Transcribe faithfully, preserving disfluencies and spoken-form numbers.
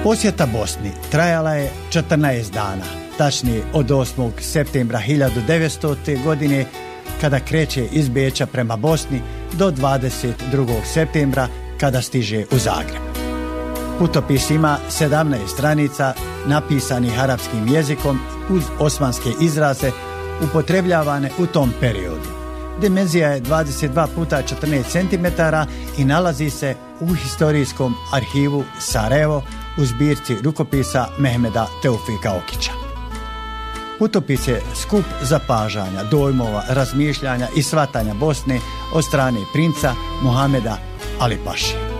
Posjeta Bosni trajala je četrnaest dana, tačnije od osmog septembra hiljadu devetstote. godine, kada kreće iz Beča prema Bosni, do dvadeset drugog septembra kada stiže u Zagreb. Putopis ima sedamnaest stranica napisanih arapskim jezikom uz osmanske izraze upotrebljavane u tom periodu. Dimenzija je dvadeset dva puta četrnaest centimetara i nalazi se u historijskom arhivu Sarajevo u zbirci rukopisa Mehmeda Teufika Okića. Putopis je skup zapažanja, dojmova, razmišljanja i shvatanja Bosne od strane princa Muhameda Ali Paše.